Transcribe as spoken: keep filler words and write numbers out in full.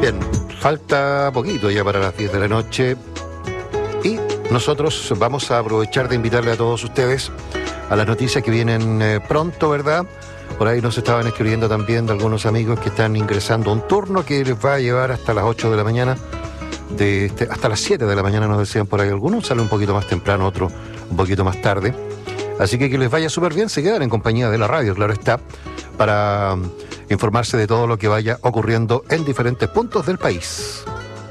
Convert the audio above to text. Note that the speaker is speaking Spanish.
Bien, falta poquito ya para las diez de la noche y nosotros vamos a aprovechar de invitarle a todos ustedes a las noticias que vienen eh, pronto, ¿verdad? Por ahí nos estaban escribiendo también de algunos amigos que están ingresando a un turno que les va a llevar hasta las ocho de la mañana, de este, hasta las siete de la mañana nos decían por ahí algunos, sale un poquito más temprano, otro un poquito más tarde. Así que que les vaya súper bien, se quedan en compañía de la radio, claro está, para um, informarse de todo lo que vaya ocurriendo en diferentes puntos del país.